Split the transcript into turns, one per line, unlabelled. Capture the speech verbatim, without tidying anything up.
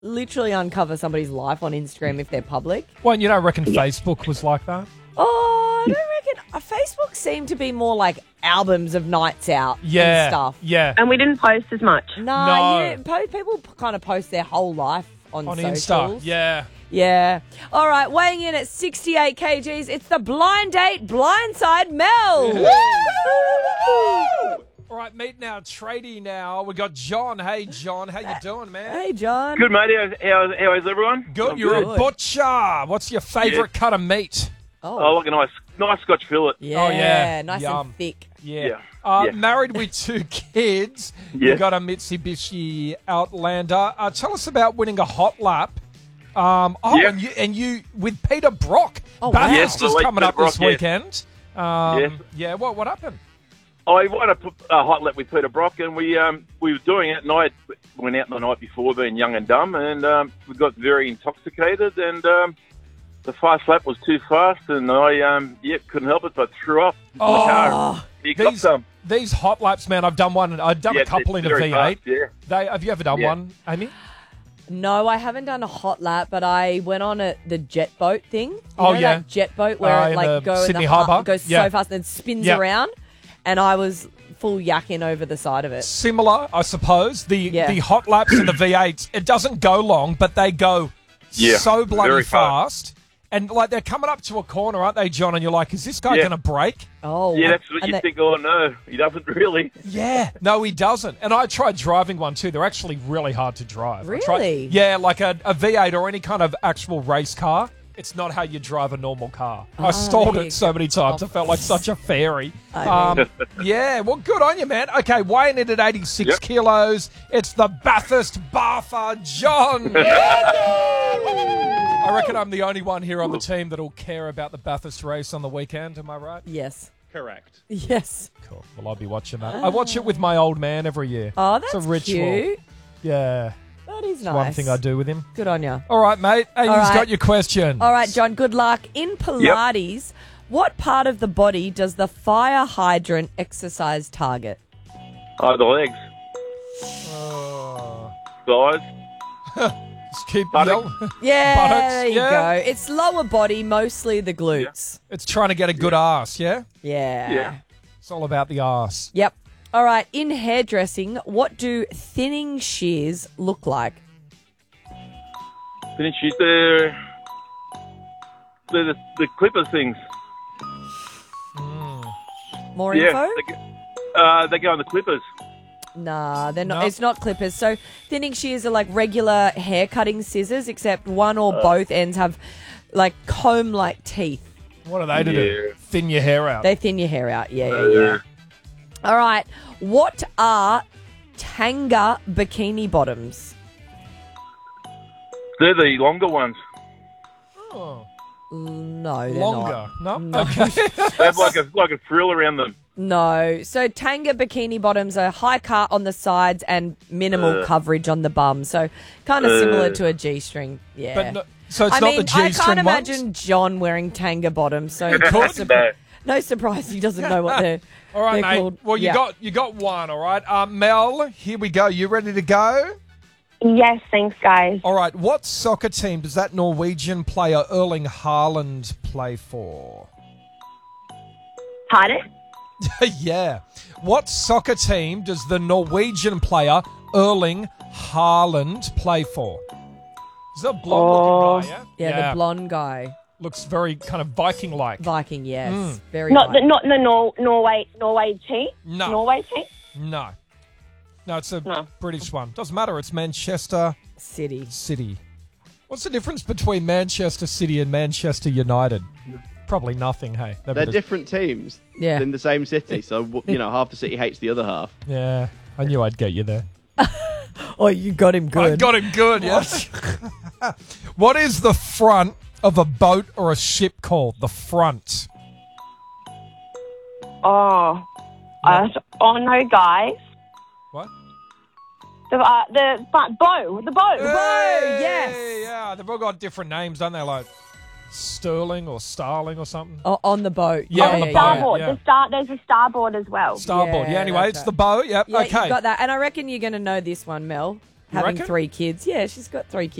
literally uncover somebody's life on Instagram if they're public.
Well, you don't reckon Facebook was like that?
Oh, I don't reckon. Uh, Facebook seemed to be more like albums of nights out
Yeah.
and stuff.
Yeah.
And we didn't post as much.
No,
No.
You didn't po- people p- kind of post their whole life on,
On
socials.
Insta. Yeah.
Yeah. All right, weighing in at sixty-eight kilograms, it's the blind date blindside Mel.
All right, meeting our tradie now. We got John. Hey, John. How you doing, man?
Hey, John.
Good, mate. How, how, how is everyone?
Good.
I'm
You're
good.
a butcher. What's your favourite cut of meat?
Oh,
Oh,
like a nice, nice Scotch fillet.
yeah.
Oh, yeah.
Nice
Yum.
and thick.
Yeah.
Yeah.
Uh,
Yeah.
Married with two kids. You
Yeah.
got a Mitsubishi Outlander. Uh, tell us about winning a hot lap. Um, oh,
Yeah.
and you and you with Peter Brock.
Oh, wow.
Bathurst
Yes,
is
the late
coming
Peter
up this
Brock, yes.
weekend. Um,
Yes.
Yeah. What what happened?
I won a, p- a hot lap with Peter Brock, and we um, we were doing it, and I went out the night before being young and dumb, and um, we got very intoxicated, and um, the fast lap was too fast, and I um, yeah couldn't help it, but threw up. in the
Oh,
car. You got
These
some.
these hot laps, man. I've done one. I've done
Yeah,
a couple
it's
in a
very
V eight.
fast, yeah.
They, have you ever done
Yeah.
one, Amy?
No, I haven't done a hot lap, but I went on a, the jet boat thing. You
Oh,
know
yeah.
that jet boat where
Uh,
it
in
like
the
go in
Sydney
the har-
Harbour?
goes
Yeah.
so fast and then spins
Yeah.
around, and I was full yakking over the side of it.
Similar, I suppose. The
Yeah.
the hot laps in the V eights, it doesn't go long, but they go
Yeah,
so bloody
very
fast.
fast.
And like they're coming up to a corner, aren't they, John? And you're like, is this guy
Yeah.
going to break?
Oh,
Yeah, that's what
and
you
they-
think. Oh no, he doesn't really.
Yeah. No, he doesn't. And I tried driving one too. They're actually really hard to drive. I tried-
Really?
yeah, like a, a V eight or any kind of actual race car. It's not how you drive a normal car. I
Oh,
stalled
there you
it so
go.
many times. I felt like such a fairy.
I
Um, yeah, well, good on you, man. Okay, weighing in at eighty-six
Yep.
kilos, it's the Bathurst Barfer, John. I reckon I'm the only one here on the team that'll care about the Bathurst race on the weekend. Am I right?
Yes.
Correct.
Yes.
Cool. Well, I'll be watching that. I watch it with my old man every year.
Oh,
it's
that's
a ritual.
cute.
Yeah,
That is
it's
nice.
one thing I do with him.
Good on you.
All right, mate. Amy's
All right.
got your question.
All right, John, good luck. In Pilates, what part of the body does the fire hydrant exercise target?
Oh, the legs,
Oh.
thighs.
Just keep
Buttocks.
yelling.
Yeah,
Buttocks,
there you
yeah.
go. It's lower body, mostly the glutes.
It's trying to get a good ass, yeah?
Yeah.
Yeah.
It's all about the ass.
Yep. All right, in hairdressing, what do thinning shears look like?
Finish it. The the the, the clippers things.
More
Yeah.
info?
They, go- uh, they go on the clippers.
Nah, they're not.
No.
It's not clippers. So thinning shears are like regular hair cutting scissors, except one or both ends have like comb-like teeth.
What are they to do?
Yeah.
Thin your hair out.
They thin your hair out. Yeah, yeah,
Uh,
yeah. All right. What are Tanga bikini bottoms?
They're the longer ones.
Oh,
No, they're
longer.
not.
No? Okay.
They have like a like a frill around them.
No. So Tanga bikini bottoms are high cut on the sides and minimal
Uh.
coverage on the bum. So kind of
Uh.
similar to a G-string. Yeah.
But no, so it's
I
not
mean,
the G-string
I can't
ones?
imagine John wearing Tanga bottoms. So no,
could.
surpri-
No.
no surprise he doesn't know what they're,
All right,
they're
mate.
called.
Well, you
Yeah.
got you got one, all right? Um, Mel, here we go. You ready to go?
Yes, thanks, guys.
All right. What soccer team does that Norwegian player Erling Haaland play for?
Pardon?
Yeah. What soccer team does the Norwegian player Erling Haaland play for? Is that a blonde-looking guy, yeah?
Yeah, the blonde guy.
Looks very kind of Viking-like.
Viking, yes.
Mm.
Very
Not the
Viking.
not the Nor- Norway Norway team.
No.
Norway team.
No. No, it's a
No.
British one. Doesn't matter. It's Manchester
City.
City. What's the difference between Manchester City and Manchester United? Probably nothing, hey? They're
They're
just-
different teams
Yeah.
in the same city, so w- you know half the city hates the other half.
Yeah, I knew I'd get you there.
Oh, you got him
I
good.
got it good, yes. What is the front of a boat or a ship called? The front.
Oh, uh, oh no, guys.
What?
The uh, the but bow the bow.
Bow, yes.
Hey, yeah, they've all got different names, don't they? Like Sterling or Starling or something.
Oh, on the boat.
Yeah,
Yeah,
on the
yeah,
boat.
yeah.
Starboard.
yeah.
The star. There's a starboard as well.
Starboard. Yeah,
Yeah,
anyway,
that's
it's
right.
the boat. Yep,
Yeah,
okay.
you got that. And I reckon you're going to know this one, Mel. having
reckon?
three kids. Yeah, she's got three kids.